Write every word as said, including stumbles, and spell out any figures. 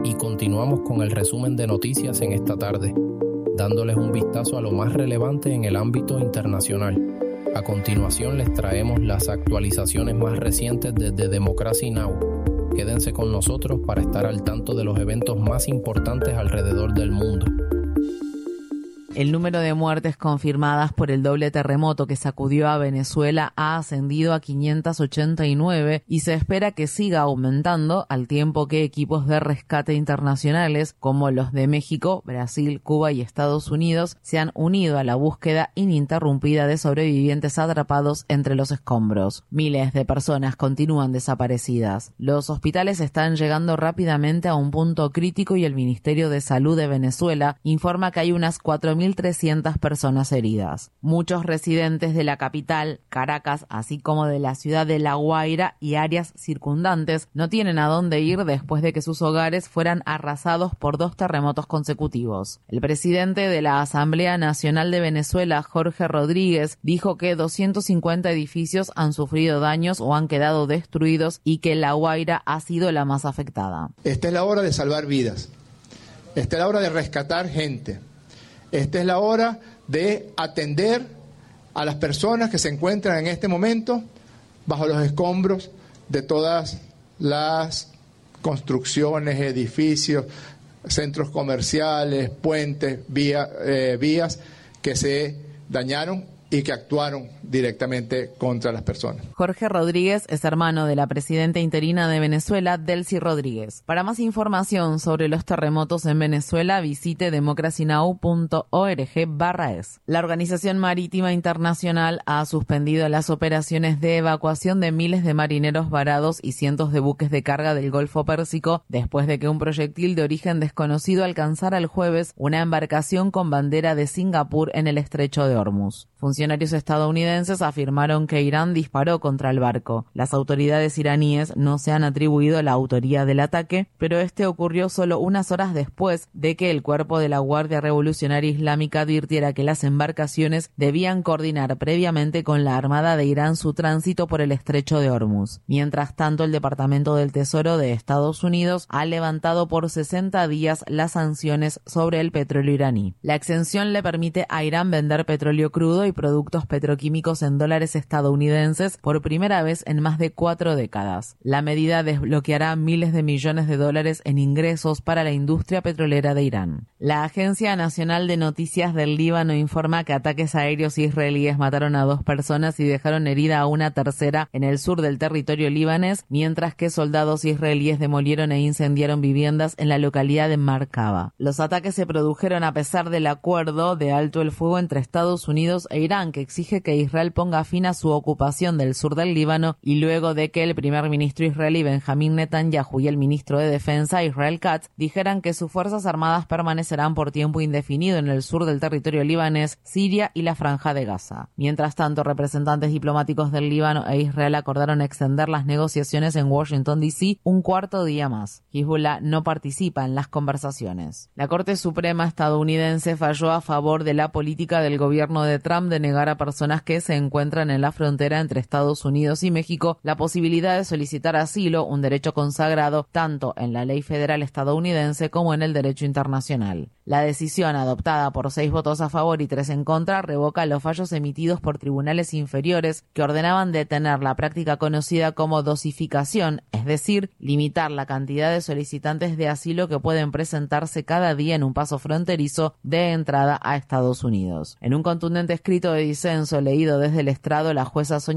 Y continuamos con el resumen de noticias en esta tarde, dándoles un vistazo a lo más relevante en el ámbito internacional. A continuación les traemos las actualizaciones más recientes desde Democracy Now! Quédense con nosotros para estar al tanto de los eventos más importantes alrededor del mundo. El número de muertes confirmadas por el doble terremoto que sacudió a Venezuela ha ascendido a quinientas ochenta y nueve y se espera que siga aumentando al tiempo que equipos de rescate internacionales como los de México, Brasil, Cuba y Estados Unidos se han unido a la búsqueda ininterrumpida de sobrevivientes atrapados entre los escombros. Miles de personas continúan desaparecidas. Los hospitales están llegando rápidamente a un punto crítico y el Ministerio de Salud de Venezuela informa que hay unas cuatro mil trescientas personas heridas. Muchos residentes de la capital, Caracas, así como de la ciudad de La Guaira y áreas circundantes, no tienen a dónde ir después de que sus hogares fueran arrasados por dos terremotos consecutivos. El presidente de la Asamblea Nacional de Venezuela, Jorge Rodríguez, dijo que doscientos cincuenta edificios han sufrido daños o han quedado destruidos y que La Guaira ha sido la más afectada. Esta es la hora de salvar vidas. Esta es la hora de rescatar gente. Esta es la hora de atender a las personas que se encuentran en este momento bajo los escombros de todas las construcciones, edificios, centros comerciales, puentes, vía, eh, vías que se dañaron y que actuaron directamente contra las personas. Jorge Rodríguez es hermano de la presidenta interina de Venezuela, Delcy Rodríguez. Para más información sobre los terremotos en Venezuela, visite democracynow punto org barra es. La Organización Marítima Internacional ha suspendido las operaciones de evacuación de miles de marineros varados y cientos de buques de carga del Golfo Pérsico después de que un proyectil de origen desconocido alcanzara el jueves una embarcación con bandera de Singapur en el estrecho de Hormuz. Funcionarios estadounidenses afirmaron que Irán disparó contra el barco. Las autoridades iraníes no se han atribuido la autoría del ataque, pero este ocurrió solo unas horas después de que el cuerpo de la Guardia Revolucionaria Islámica advirtiera que las embarcaciones debían coordinar previamente con la Armada de Irán su tránsito por el estrecho de Hormuz. Mientras tanto, el Departamento del Tesoro de Estados Unidos ha levantado por sesenta días las sanciones sobre el petróleo iraní. La exención le permite a Irán vender petróleo crudo y productos petroquímicos en dólares estadounidenses por primera vez en más de cuatro décadas. La medida desbloqueará miles de millones de dólares en ingresos para la industria petrolera de Irán. La Agencia Nacional de Noticias del Líbano informa que ataques aéreos israelíes mataron a dos personas y dejaron herida a una tercera en el sur del territorio libanés, mientras que soldados israelíes demolieron e incendiaron viviendas en la localidad de Markaba. Los ataques se produjeron a pesar del acuerdo de alto el fuego entre Estados Unidos e Irán, que exige que Israel ponga fin a su ocupación del sur del Líbano y luego de que el primer ministro israelí Benjamín Netanyahu y el ministro de Defensa Israel Katz dijeran que sus fuerzas armadas permanecerán por tiempo indefinido en el sur del territorio libanés, Siria y la Franja de Gaza. Mientras tanto, representantes diplomáticos del Líbano e Israel acordaron extender las negociaciones en Washington D C un cuarto día más. Hezbollah no participa en las conversaciones. La Corte Suprema estadounidense falló a favor de la política del gobierno de Trump de negar a personas que se encuentran en la frontera entre Estados Unidos y México la posibilidad de solicitar asilo, un derecho consagrado tanto en la ley federal estadounidense como en el derecho internacional. La decisión, adoptada por seis votos a favor y tres en contra, revoca los fallos emitidos por tribunales inferiores que ordenaban detener la práctica conocida como dosificación, es decir, limitar la cantidad de solicitantes de asilo que pueden presentarse cada día en un paso fronterizo de entrada a Estados Unidos. En un contundente escrito de disenso leído desde el estrado, la jueza Sonia